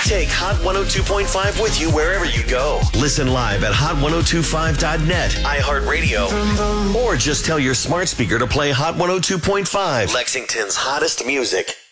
Take Hot 102.5 with you wherever you go. Listen live at hot1025.net, iHeartRadio, or just tell your smart speaker to play Hot 102.5, Lexington's hottest music.